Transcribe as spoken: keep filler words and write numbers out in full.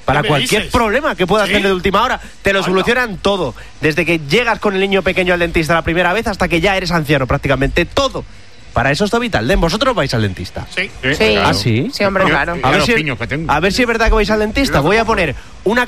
Para cualquier dices? problema que puedas ¿Sí? tener de última hora, te lo Hola. solucionan todo. Desde que llegas con el niño pequeño al dentista la primera vez hasta que ya eres anciano, prácticamente todo. Para eso está Vitaldent. ¿Vosotros vais al dentista? Sí. Sí. Sí. ¿Ah, sí? Sí, hombre, claro. Y A ver, los si, piños que tengo. a ver si es verdad que vais al dentista. Voy a poner una